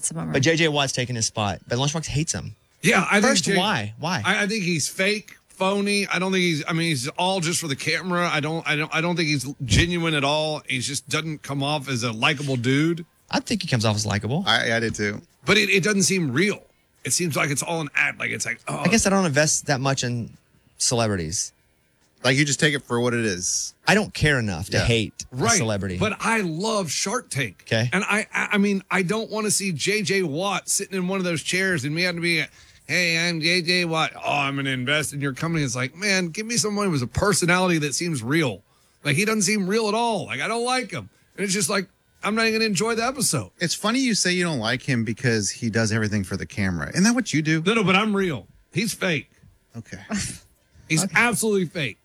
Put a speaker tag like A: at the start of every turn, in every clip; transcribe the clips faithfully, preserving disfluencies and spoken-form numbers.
A: That's a bummer.
B: But J J Watt's taking his spot. But Lunchbox hates him.
C: Yeah, I
B: First,
C: think J-
B: why? Why?
C: I, I think he's fake, phony. I don't think he's. I mean, he's all just for the camera. I don't. I don't. I don't think he's genuine at all. He just doesn't come off as a likable dude.
B: I think he comes off as likable.
D: I, I did too.
C: But it, it doesn't seem real. It seems like it's all an act. Like it's like. Oh,
B: I guess I don't invest that much in celebrities.
D: Like you just take it for what it is.
B: I don't care enough to
D: Yeah.
B: hate
C: right.
B: a celebrity.
C: But I love Shark Tank.
B: Okay.
C: And I, I, I mean, I don't want to see J J Watt sitting in one of those chairs and me having to be. Hey, I'm J J Watt. Oh, I'm going to invest in your company. It's like, man, give me someone with a personality that seems real. Like, he doesn't seem real at all. Like, I don't like him. And it's just like, I'm not even going to enjoy the episode.
D: It's funny you say you don't like him because he does everything for the camera. Isn't that what you do?
C: No, no, but I'm real. He's fake.
D: Okay.
C: He's okay. Absolutely fake.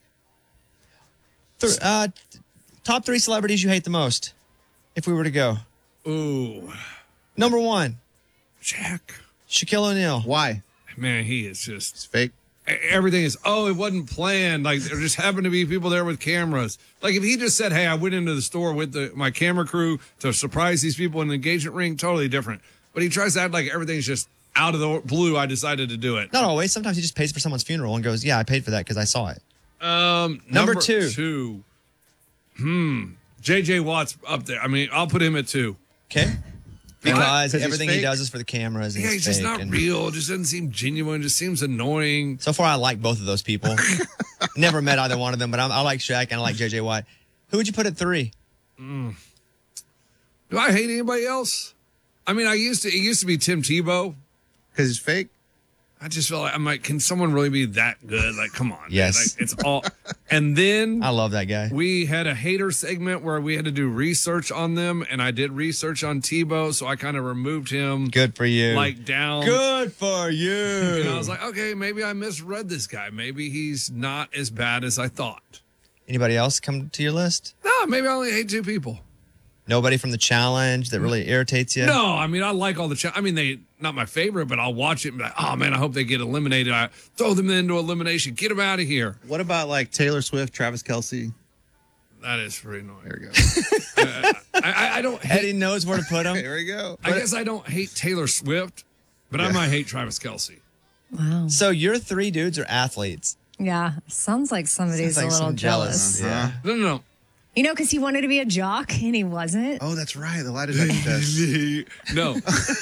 B: Th- uh, top three celebrities you hate the most, if we were to go.
C: Ooh.
B: Number one.
C: Jack.
B: Shaquille O'Neal.
D: Why?
C: Man, he is just...
D: It's fake.
C: Everything is, oh, it wasn't planned. Like, there just happened to be people there with cameras. Like, if he just said, hey, I went into the store with the, my camera crew to surprise these people in the engagement ring, totally different. But he tries to act like everything's just out of the blue. I decided to do it.
B: Not always. Sometimes he just pays for someone's funeral and goes, yeah, I paid for that because I saw it.
C: Um,
B: number,
C: number
B: two.
C: two. Hmm. J J Watt's up there. I mean, I'll put him at two.
B: Okay. Because
D: he's
B: everything he
D: fake?
B: does is for the cameras. And
C: Yeah,
B: he's
C: he's just
B: fake
C: not
B: and-
C: real. Just doesn't seem genuine. Just seems annoying.
B: So far, I like both of those people. Never met either one of them, but I'm, I like Shaq and I like J J Watt. Who would you put at three?
C: Mm. Do I hate anybody else? I mean, I used to. It used to be Tim Tebow.
D: Because he's fake?
C: I just feel like I'm like, can someone really be that good? Like, come on.
B: Yes.
C: Man. Like, it's all. And then
B: I love that guy.
C: we had a hater segment where we had to do research on them, and I did research on Tebow, so I kind of removed him.
B: Good for you.
C: Like down.
B: Good for you.
C: And I was like, okay, maybe I misread this guy. Maybe he's not as bad as I thought.
B: Anybody else come to your list?
C: No, maybe I only hate two people.
B: Nobody from the challenge that really irritates you?
C: No, I mean, I like all the cha- I mean, they not my favorite, but I'll watch it and be like, oh, man, I hope they get eliminated. I throw them into elimination. Get them out of here.
D: What about like Taylor Swift, Travis Kelce?
C: That is pretty annoying.
D: There we go.
C: uh, I, I, I don't hate,
B: Eddie knows where to put him.
D: There we go.
C: I guess I don't hate Taylor Swift, but I
D: Yeah.
C: might hate Travis Kelce.
A: Wow.
B: So your three dudes are athletes.
A: Yeah. Sounds like somebody's
B: Sounds like
A: a little
B: some
A: jealous.
B: Yeah.
C: No, no, no.
A: You know, because he wanted to be a jock and he wasn't.
D: Oh, that's right. The lie detector test.
C: No.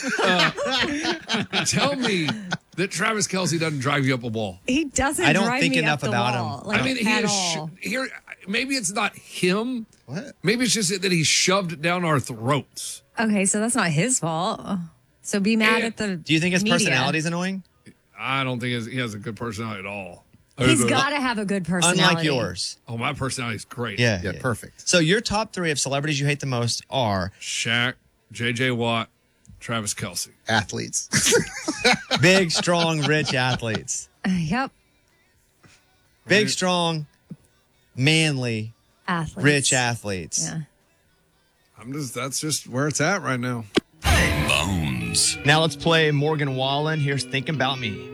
C: Uh, tell me that Travis Kelce doesn't drive you up a wall.
A: He doesn't
B: I don't
A: drive
B: think
A: me
B: enough
A: up the
B: about him.
A: wall, Like,
C: I mean, he
A: at
C: is
A: all.
C: sho- here. Maybe it's not him.
D: What?
C: Maybe it's just that he shoved it down our throats.
A: Okay, so that's not his fault. So be mad
C: Yeah.
A: at the
B: Do you think his
A: media.
B: personality is annoying?
C: I don't think he has a good personality at all.
A: He's got to have a good personality.
B: Unlike yours.
C: Oh, my personality is great.
B: Yeah.
D: Yeah, perfect.
B: So your top three of celebrities you hate the most are
C: Shaq, J J Watt, Travis Kelce.
D: Athletes.
B: big, strong, rich athletes.
A: Uh, yep.
B: Big,
C: Right.
B: strong, manly,
A: Athletes.
B: rich athletes.
A: Yeah.
C: I'm just. That's just where it's at right now.
E: Bones.
B: Now let's play Morgan Wallen. Here's Think About Me.